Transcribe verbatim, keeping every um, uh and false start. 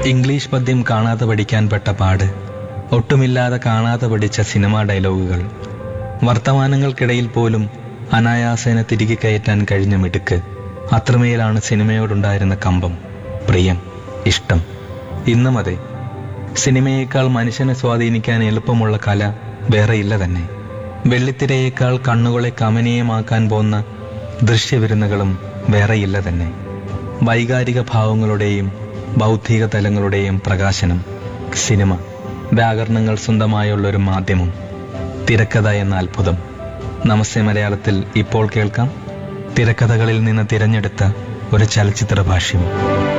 English പദ്യം കാണാതെ പഠിക്കാൻ പെട്ട പാട്, ഒട്ടുമില്ലാതെ കാണാതെ പഠിച്ച സിനിമാ ഡയലോഗുകൾ, വർത്തമാനങ്ങൾക്കിടയിൽ പോലും അനായാസേന തിരികെ കയറ്റാൻ കഴിഞ്ഞ മിടുക്ക്, അത്രമേലാണ് സിനിമയോടുണ്ടായിരുന്ന കമ്പം, പ്രിയം, ഇഷ്ടം. ഇന്നും അതെ. സിനിമയേക്കാൾ മനുഷ്യനെ സ്വാധീനിക്കാൻ എളുപ്പമുള്ള കല വേറെയില്ല തന്നെ. വെള്ളിത്തിരയേക്കാൾ കണ്ണുകളെ കമനീയമാക്കാൻ പോന്ന ദൃശ്യവിരുന്നുകളും വേറെയില്ല തന്നെ. വൈകാരിക ഭാവങ്ങളുടെയും ബൗദ്ധിക തലങ്ങളുടെയും പ്രകാശനം സിനിമ. വ്യാകരണങ്ങൾ സ്വന്തമായുള്ളൊരു മാധ്യമം. തിരക്കഥ എന്ന അത്ഭുതം. നമസ്തേ മലയാളത്തിൽ ഇപ്പോൾ കേൾക്കാം തിരക്കഥകളിൽ നിന്ന് തിരഞ്ഞെടുത്ത ഒരു ചലച്ചിത്ര ഭാഷ്യം.